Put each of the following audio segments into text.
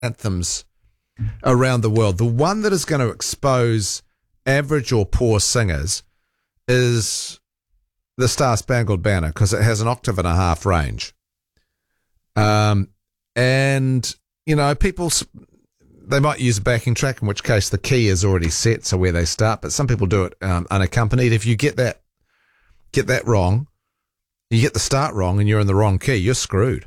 anthems around the world, the one that is going to expose average or poor singers is the Star Spangled Banner, because it has an octave and a half range. And, you know, people, they might use a backing track, in which case the key is already set, so where they start, but some people do it unaccompanied. If you get that wrong, you get the start wrong and you're in the wrong key, you're screwed.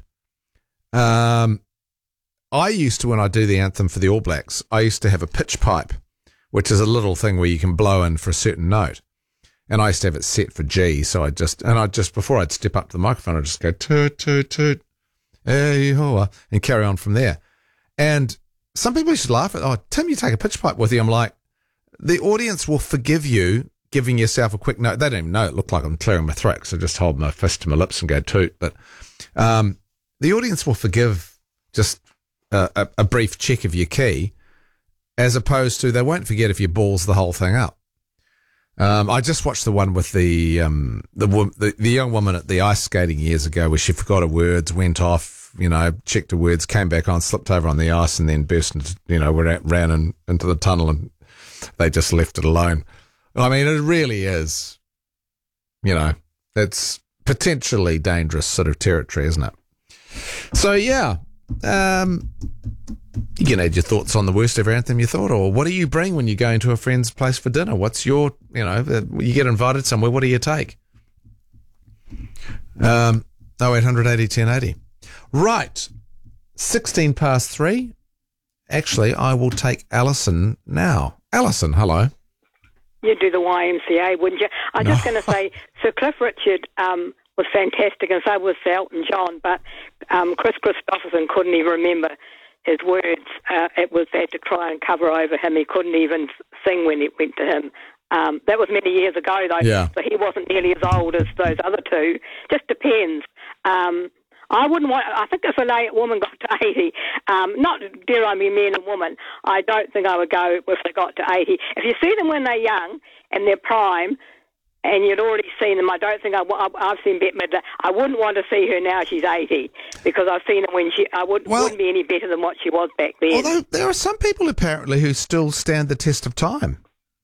I used to, when I do the anthem for the All Blacks, I used to have a pitch pipe, which is a little thing where you can blow in for a certain note. And I used to have it set for G, so I'd just, before I'd step up to the microphone, I'd just go toot, toot, toot, hey, hoa, and carry on from there. And some people used to laugh at, oh, Tim, you take a pitch pipe with you. I'm like, the audience will forgive you giving yourself a quick note. They don't even know it looked like I'm clearing my throat, so I just hold my fist to my lips and go toot. But the audience will forgive just a brief check of your key, as opposed to they won't forget if you balls the whole thing up. I just watched the one with the young woman at the ice skating years ago, where she forgot her words, went off, you know, checked her words, came back on, slipped over on the ice, and then burst into, you know, ran into the tunnel, and they just left it alone. I mean, it really is, you know, it's potentially dangerous sort of territory, isn't it? So, yeah, you can add your thoughts on the worst ever anthem you thought, or what do you bring when you go into a friend's place for dinner? What's your, you know, you get invited somewhere, what do you take? 0800 80 1080. Right, 16 past 3. Actually, I will take Alison now. Alison, hello. You'd do the YMCA, wouldn't you? I'm just going to say, Sir Cliff Richard was fantastic, and so was Sir Elton John, but Chris Christopherson couldn't even remember his words. It was they had to try and cover over him. He couldn't even sing when it went to him. That was many years ago, though, yeah. So he wasn't nearly as old as those other two. Just depends. I wouldn't want. I think if a woman got to 80, not dare I mean man and woman, I don't think I would go if they got to 80. If you see them when they're young and they're prime, and you'd already seen them, I don't think I've seen Bette Midler. I wouldn't want to see her now she's 80, because I've seen her when wouldn't be any better than what she was back then. Although there are some people apparently who still stand the test of time.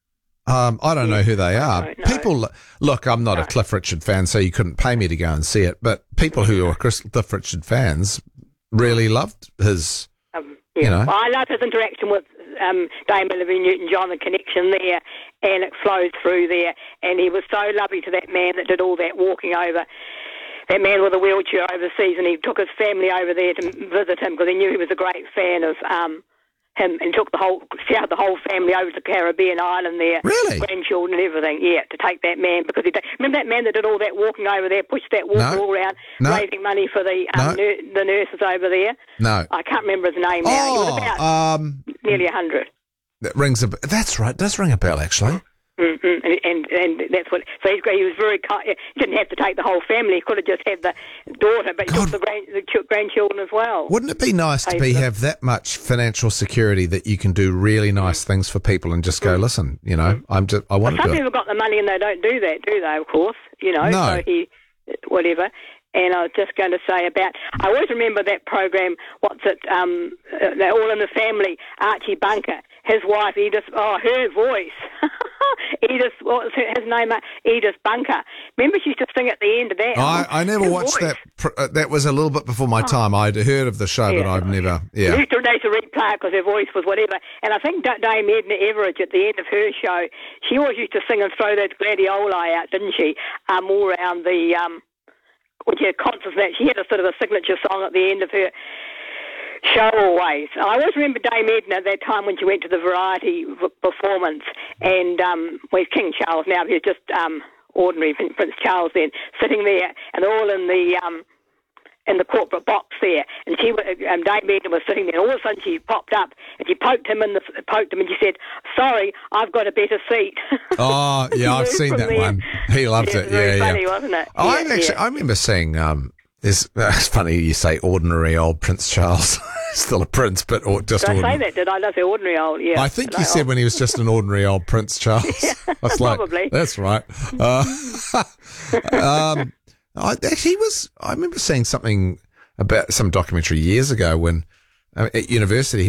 I don't know who they are. People, look, I'm not a Cliff Richard fan, so you couldn't pay me to go and see it, but people who are Cliff Richard fans really loved his, you know. Well, I love his interaction with Dame Olivia Newton-John, the connection there, and it flows through there, and he was so lovely to that man that did all that walking over, that man with a wheelchair overseas, and he took his family over there to visit him because he knew he was a great fan of him, and took the whole family over to the Caribbean island there. Really? Grandchildren and everything, yeah, to take that man, because remember that man that did all that walking over there, pushed that walker all around, raising money for the nurses over there? No. I can't remember his name now. He was about nearly 100. That rings a bell. That's right, it does ring a bell, actually. Mm-hmm. And that's what. So he was very kind. He didn't have to take the whole family. He could have just had the daughter, but he took the grandchildren as well. Wouldn't it be nice to have that much financial security that you can do really nice things for people and just go, listen, you know, I want to do it. Some people got the money and they don't do that, do they? Of course, you know. No. So whatever. And I was just going to say I always remember that program, they're all in the family, Archie Bunker, his wife, Edith, her voice. Edith, what was his name? Edith Bunker. Remember she used to sing at the end of that? I never watched that. That was a little bit before my time. I'd heard of the show, but I've never, We used to replay it because her voice was whatever. And I think Dame Edna Everage, at the end of her show, she always used to sing and throw those gladioli out, didn't she? All around the... concerts that she had a sort of a signature song at the end of her show always. I always remember Dame Edna at that time when she went to the variety performance, and with King Charles now, he was just ordinary Prince Charles then, sitting there, and they're all in the corporate box there, and Dame Edna was sitting there, and all of a sudden she popped up, and she poked him, and she said, "Sorry, I've got a better seat." Oh, yeah, I've seen that one. He loves it. Very funny, wasn't it? I remember seeing. It's funny you say ordinary old Prince Charles. Still a prince, but just did ordinary. I say that? Did I not say ordinary old? Yeah. I think you said when he was just an ordinary old Prince Charles. Yeah, probably. That's right. I remember seeing something about some documentary years ago when At university,